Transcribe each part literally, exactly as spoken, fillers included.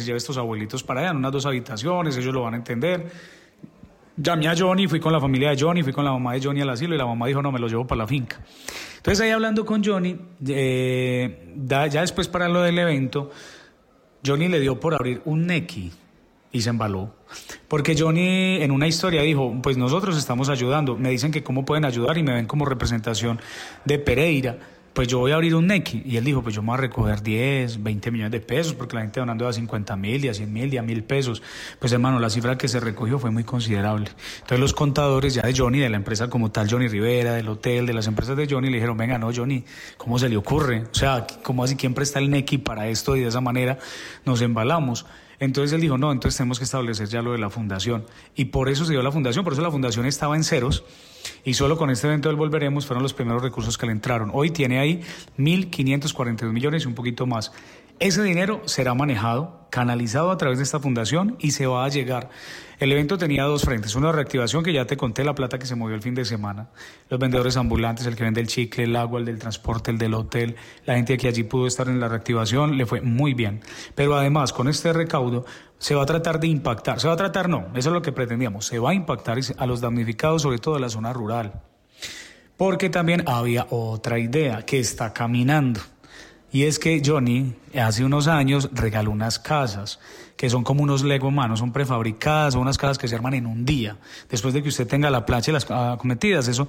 se lleve estos abuelitos para allá, en unas dos habitaciones, ellos lo van a entender. Llamé a Johnny, fui con la familia de Johnny, fui con la mamá de Johnny al asilo y la mamá dijo, no, me lo llevo para la finca. Entonces ahí hablando con Johnny, eh, da, ya después para lo del evento, Johnny le dio por abrir un Nequi y se embaló. Porque Johnny en una historia dijo, pues nosotros estamos ayudando, me dicen que cómo pueden ayudar y me ven como representación de Pereira, pues yo voy a abrir un Nequi. Y él dijo, pues yo me voy a recoger diez, veinte millones de pesos, porque la gente donando a cincuenta mil y a cien mil y a mil pesos. Pues hermano, la cifra que se recogió fue muy considerable. Entonces los contadores ya de Johnny, de la empresa como tal, Johnny Rivera, del hotel, de las empresas de Johnny, le dijeron, venga, no, Johnny, ¿cómo se le ocurre? O sea, ¿cómo así? ¿Quién presta el Nequi para esto? Y de esa manera nos embalamos. Entonces él dijo, no, entonces tenemos que establecer ya lo de la fundación. Y por eso se dio la fundación, por eso la fundación estaba en ceros. Y solo con este evento del Volveremos fueron los primeros recursos que le entraron. Hoy tiene ahí mil quinientos cuarenta y dos millones y un poquito más. Ese dinero será manejado, canalizado a través de esta fundación y se va a llegar. El evento tenía dos frentes, una reactivación que ya te conté, la plata que se movió el fin de semana, los vendedores ambulantes, el que vende el chicle, el agua, el del transporte, el del hotel, la gente que allí pudo estar en la reactivación, le fue muy bien. Pero además, con este recaudo, se va a tratar de impactar, se va a tratar no, eso es lo que pretendíamos, se va a impactar a los damnificados, sobre todo de la zona rural. Porque también había otra idea que está caminando. Y es que Johnny hace unos años regaló unas casas que son como unos Lego, mano, son prefabricadas, son unas casas que se arman en un día. Después de que usted tenga la plancha y las acometidas, eso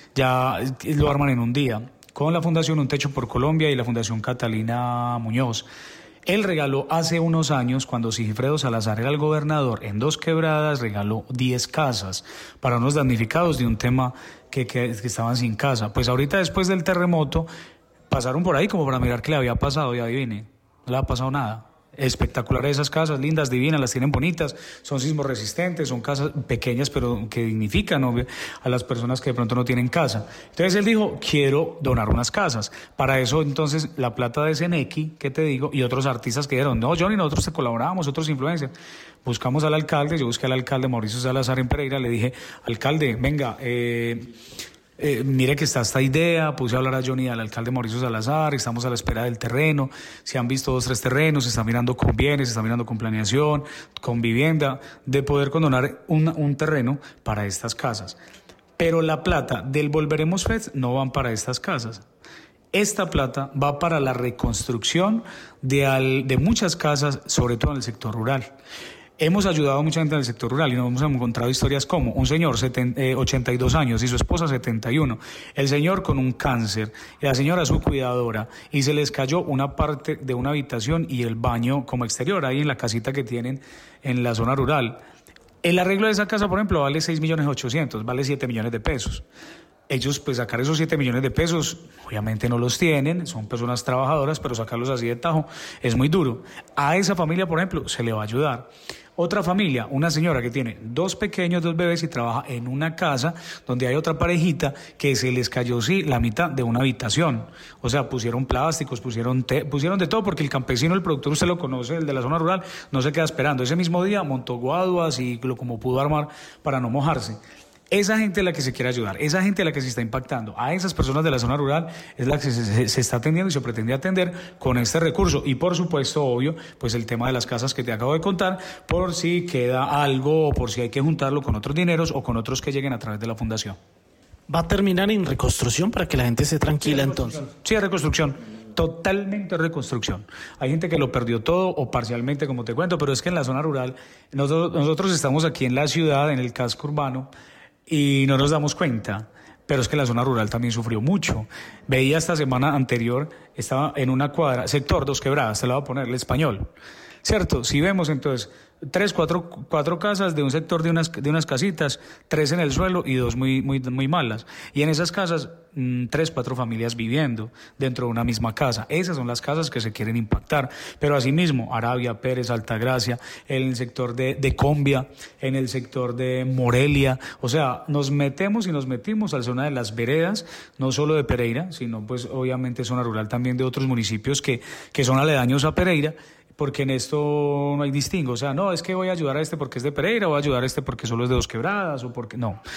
ya lo arman en un día. Con la Fundación Un Techo por Colombia y la Fundación Catalina Muñoz. Él regaló hace unos años, cuando Sigifredo Salazar era el gobernador, en Dos Quebradas regaló diez casas para unos damnificados de un tema que, que, que estaban sin casa. Pues ahorita después del terremoto pasaron por ahí como para mirar qué le había pasado y adivine, no le ha pasado nada. Espectaculares esas casas, lindas, divinas, las tienen bonitas, son sismo resistentes, son casas pequeñas pero que dignifican, ¿no?, a las personas que de pronto no tienen casa. Entonces él dijo, quiero donar unas casas. Para eso entonces la plata de Nequi, que te digo, y otros artistas que dijeron, no, Johnny, nosotros te colaborábamos, otros influencers. Buscamos al alcalde, yo busqué al alcalde Mauricio Salazar en Pereira, le dije, alcalde, venga, eh... Eh, mire que está esta idea, puse a hablar a Johnny, al alcalde Mauricio Salazar, estamos a la espera del terreno, se han visto dos, tres terrenos, se está mirando con bienes, se está mirando con planeación, con vivienda, de poder condonar un, un terreno para estas casas. Pero la plata del Volveremos Fest no van para estas casas. Esta plata va para la reconstrucción de, al, de muchas casas, sobre todo en el sector rural. Hemos ayudado a mucha gente en el sector rural y nos hemos encontrado historias como un señor de ochenta y dos años y su esposa setenta y uno, el señor con un cáncer, y la señora su cuidadora, y se les cayó una parte de una habitación y el baño como exterior ahí en la casita que tienen en la zona rural. El arreglo de esa casa, por ejemplo, vale seis millones ochocientos, vale siete millones de pesos. Ellos, pues sacar esos siete millones de pesos, obviamente no los tienen, son personas trabajadoras, pero sacarlos así de tajo es muy duro. A esa familia, por ejemplo, se le va a ayudar. Otra familia, una señora que tiene dos pequeños, dos bebés y trabaja en una casa donde hay otra parejita que se les cayó, sí, la mitad de una habitación. O sea, pusieron plásticos, pusieron té, pusieron de todo, porque el campesino, el productor, usted lo conoce, el de la zona rural, no se queda esperando. Ese mismo día montó guaduas y lo como pudo armar para no mojarse. Esa gente es la que se quiere ayudar, esa gente es la que se está impactando. A esas personas de la zona rural es la que se, se, se está atendiendo y se pretende atender con este recurso. Y por supuesto, obvio, pues el tema de las casas que te acabo de contar, por si queda algo o por si hay que juntarlo con otros dineros o con otros que lleguen a través de la fundación. ¿Va a terminar en reconstrucción para que la gente esté tranquila entonces? Sí, reconstrucción. Totalmente reconstrucción. Hay gente que lo perdió todo o parcialmente, como te cuento, pero es que en la zona rural, nosotros, nosotros estamos aquí en la ciudad, en el casco urbano, y no nos damos cuenta, pero es que la zona rural también sufrió mucho. Veía esta semana anterior, estaba en una cuadra, sector Dos Quebradas, te la voy a poner, el Español, ¿cierto? Si vemos entonces tres, cuatro, cuatro casas de un sector de unas, de unas casitas, tres en el suelo y dos muy, muy, muy malas. Y en esas casas, mmm, tres, cuatro familias viviendo dentro de una misma casa. Esas son las casas que se quieren impactar. Pero asimismo, Arabia, Pérez, Altagracia, en el sector de, de Combia, en el sector de Morelia. O sea, nos metemos y nos metimos a la zona de las veredas, no solo de Pereira, sino pues obviamente zona rural también de otros municipios que, que son aledaños a Pereira, porque en esto no hay distingo, o sea, no, es que voy a ayudar a este porque es de Pereira, voy a ayudar a este porque solo es de Dos Quebradas, o porque no.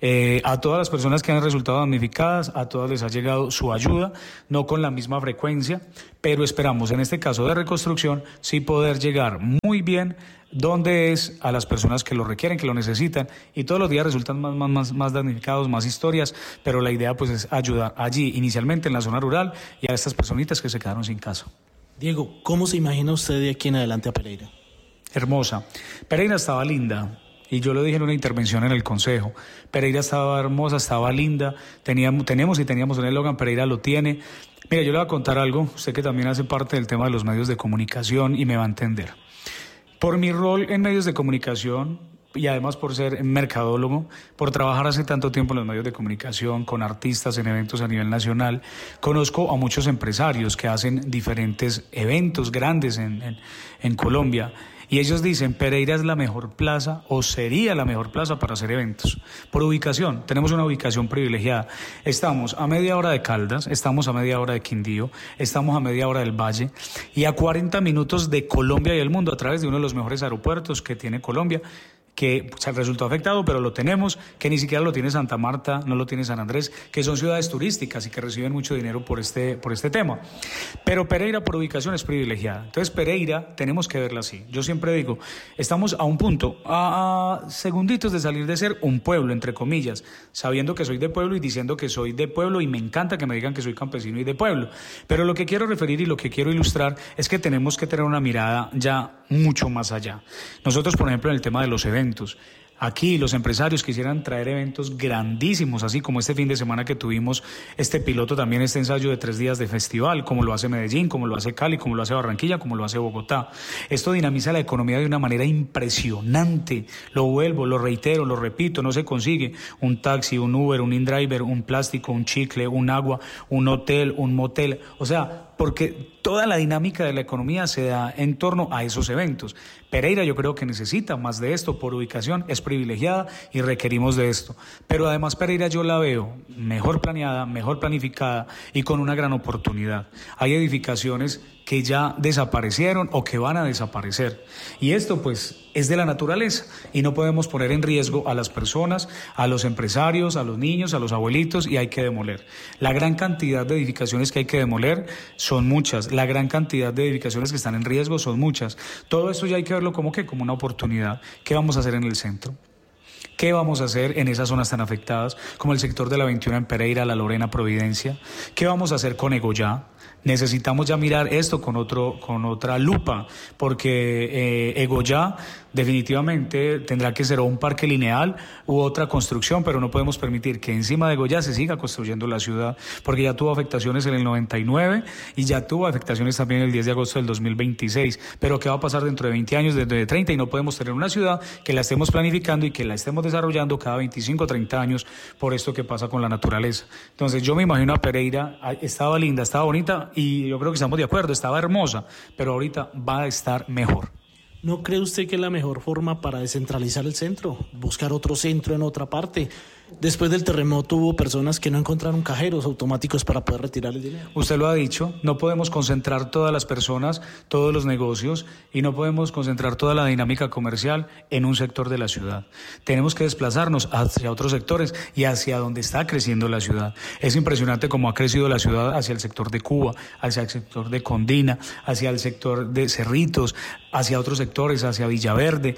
Eh, a todas las personas que han resultado damnificadas, a todas les ha llegado su ayuda, no con la misma frecuencia, pero esperamos en este caso de reconstrucción sí poder llegar muy bien donde es a las personas que lo requieren, que lo necesitan, y todos los días resultan más, más, más, más damnificados, más historias, pero la idea pues es ayudar allí, inicialmente en la zona rural, y a estas personitas que se quedaron sin casa. Diego, ¿cómo se imagina usted de aquí en adelante a Pereira? Hermosa. Pereira estaba linda, y yo lo dije en una intervención en el Consejo. Pereira estaba hermosa, estaba linda, teníamos, teníamos y teníamos un eslogan, Pereira lo tiene. Mira, yo le voy a contar algo, usted que también hace parte del tema de los medios de comunicación y me va a entender. Por mi rol en medios de comunicación y además por ser mercadólogo, por trabajar hace tanto tiempo en los medios de comunicación, con artistas en eventos a nivel nacional, conozco a muchos empresarios que hacen diferentes eventos grandes en, en, en Colombia. Y ellos dicen, Pereira es la mejor plaza o sería la mejor plaza para hacer eventos. Por ubicación, tenemos una ubicación privilegiada. Estamos a media hora de Caldas, estamos a media hora de Quindío, estamos a media hora del Valle y a cuarenta minutos de Colombia y el mundo a través de uno de los mejores aeropuertos que tiene Colombia, que pues, resultó afectado, pero lo tenemos, que ni siquiera lo tiene Santa Marta, no lo tiene San Andrés, que son ciudades turísticas y que reciben mucho dinero por este, por este tema. Pero Pereira por ubicación es privilegiada. Entonces Pereira tenemos que verla así. Yo siempre digo, estamos a un punto, a, a segunditos de salir de ser un pueblo, entre comillas, sabiendo que soy de pueblo y diciendo que soy de pueblo, y me encanta que me digan que soy campesino y de pueblo. Pero lo que quiero referir y lo que quiero ilustrar es que tenemos que tener una mirada ya mucho más allá. Nosotros, por ejemplo, en el tema de los eventos, aquí los empresarios quisieran traer eventos grandísimos, así como este fin de semana que tuvimos este piloto, también este ensayo de tres días de festival, como lo hace Medellín, como lo hace Cali, como lo hace Barranquilla, como lo hace Bogotá. Esto dinamiza la economía de una manera impresionante. Lo vuelvo, lo reitero, lo repito, no se consigue un taxi, un Uber, un InDriver, un plástico, un chicle, un agua, un hotel, un motel. O sea, porque toda la dinámica de la economía se da en torno a esos eventos. Pereira yo creo que necesita más de esto por ubicación, es privilegiada y requerimos de esto. Pero además Pereira yo la veo mejor planeada, mejor planificada y con una gran oportunidad. Hay edificaciones que ya desaparecieron o que van a desaparecer. Y esto pues es de la naturaleza y no podemos poner en riesgo a las personas, a los empresarios, a los niños, a los abuelitos, y hay que demoler. La gran cantidad de edificaciones que hay que demoler son muchas, la gran cantidad de edificaciones que están en riesgo son muchas. Todo esto ya hay que verlo como que como una oportunidad. ¿Qué vamos a hacer en el centro? ¿Qué vamos a hacer en esas zonas tan afectadas como el sector de la veintiuno en Pereira, La Lorena, Providencia? ¿Qué vamos a hacer con Egollá? Necesitamos ya mirar esto con otro, con otra lupa, porque eh, Egollá definitivamente tendrá que ser o un parque lineal u otra construcción, pero no podemos permitir que encima de Egollá se siga construyendo la ciudad, porque ya tuvo afectaciones en el noventa y nueve y ya tuvo afectaciones también el diez de agosto del dos mil veintiséis. Pero ¿qué va a pasar dentro de veinte años, dentro de treinta? Y no podemos tener una ciudad que la estemos planificando y que la estemos desarrollando cada veinticinco o treinta años por esto que pasa con la naturaleza. Entonces yo me imagino a Pereira, estaba linda, estaba bonita, y yo creo que estamos de acuerdo, estaba hermosa, pero ahorita va a estar mejor. ¿No cree usted que es la mejor forma para descentralizar el centro? Buscar otro centro en otra parte. Después del terremoto hubo personas que no encontraron cajeros automáticos para poder retirar el dinero. Usted lo ha dicho, no podemos concentrar todas las personas, todos los negocios, y no podemos concentrar toda la dinámica comercial en un sector de la ciudad. Tenemos que desplazarnos hacia otros sectores y hacia donde está creciendo la ciudad. Es impresionante cómo ha crecido la ciudad hacia el sector de Cuba, hacia el sector de Condina, hacia el sector de Cerritos, hacia otros sectores, hacia Villaverde,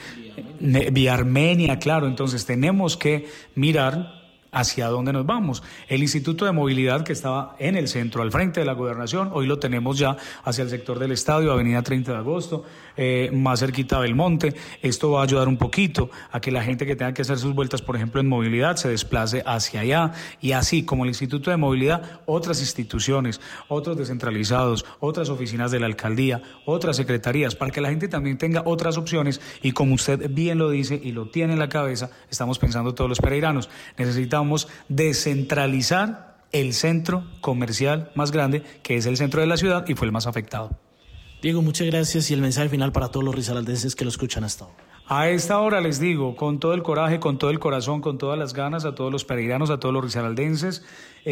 Vía Armenia, claro. Entonces tenemos que mirar hacia dónde nos vamos. El Instituto de Movilidad, que estaba en el centro, al frente de la gobernación, hoy lo tenemos ya hacia el sector del estadio, avenida treinta de agosto, eh, más cerquita del Monte. Esto va a ayudar un poquito a que la gente que tenga que hacer sus vueltas, por ejemplo, en movilidad, se desplace hacia allá, y así como el Instituto de Movilidad, otras instituciones, otros descentralizados, otras oficinas de la alcaldía, otras secretarías, para que la gente también tenga otras opciones. Y como usted bien lo dice y lo tiene en la cabeza, estamos pensando todos los pereiranos, necesitamos descentralizar el centro comercial más grande, que es el centro de la ciudad y fue el más afectado. Diego, muchas gracias, y el mensaje final para todos los risaraldenses que lo escuchan hasta ahora. A esta hora les digo, con todo el coraje, con todo el corazón, con todas las ganas, a todos los pereiranos, a todos los risaraldenses,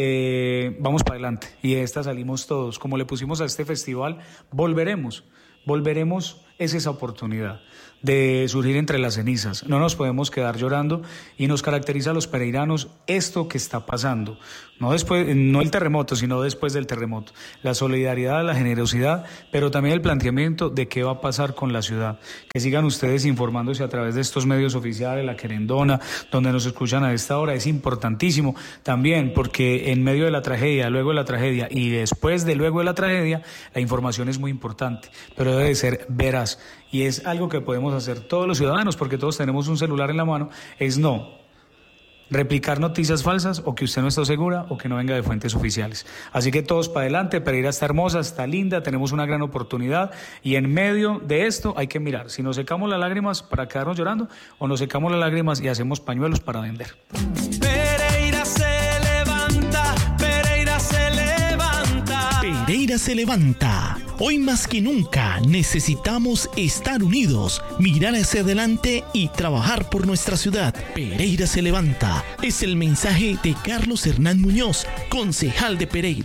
eh, vamos para adelante, y de esta salimos todos. Como le pusimos a este festival, volveremos, volveremos es esa oportunidad de surgir entre las cenizas. No nos podemos quedar llorando y nos caracteriza a los pereiranos esto que está pasando. No después, no el terremoto, sino después del terremoto. La solidaridad, la generosidad, pero también el planteamiento de qué va a pasar con la ciudad. Que sigan ustedes informándose a través de estos medios oficiales, La Querendona, donde nos escuchan a esta hora. Es importantísimo también porque en medio de la tragedia, luego de la tragedia y después de luego de la tragedia, la información es muy importante, pero debe de ser veraz. Y es algo que podemos hacer todos los ciudadanos, porque todos tenemos un celular en la mano, es no replicar noticias falsas o que usted no esté segura o que no venga de fuentes oficiales. Así que todos para adelante, Pereira está hermosa, está linda, tenemos una gran oportunidad y en medio de esto hay que mirar si nos secamos las lágrimas para quedarnos llorando o nos secamos las lágrimas y hacemos pañuelos para vender. Pereira se levanta, Pereira se levanta. Pereira se levanta. Hoy más que nunca necesitamos estar unidos, mirar hacia adelante y trabajar por nuestra ciudad. Pereira se levanta. Es el mensaje de Carlos Hernán Muñoz, concejal de Pereira.